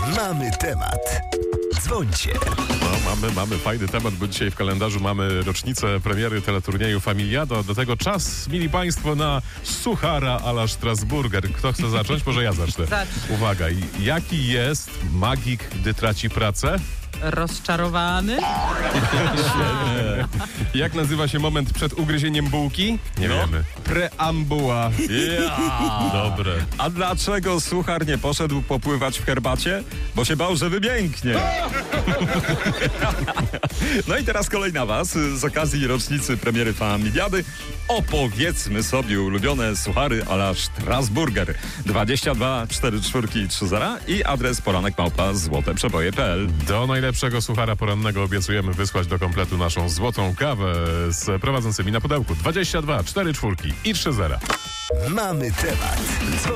Mamy temat. Dzwońcie. No, mamy fajny temat, bo dzisiaj w kalendarzu mamy rocznicę premiery teleturnieju Familiado. Do tego czas, mili Państwo, na suchara a la Strasburger. Kto chce zacząć? Może ja zacznę. Uwaga, jaki jest magik, gdy traci pracę? Rozczarowany? Jak nazywa się moment przed ugryzieniem bułki? Nie wiemy. Preambuła. Dobre. A dlaczego suchar nie poszedł popływać w herbacie? Bo się bał, że wymięknie. No i teraz kolej na was. Z okazji rocznicy premiery Familiady opowiedzmy sobie ulubione suchary a la Strasburger. 22 44 30 i adres poranek@złoteprzeboje.pl. Do najlepszego suchara porannego obiecujemy wysłać do kompletu naszą złotą kawę z prowadzącymi na pudełku. 22 44 i 30. Mamy temat.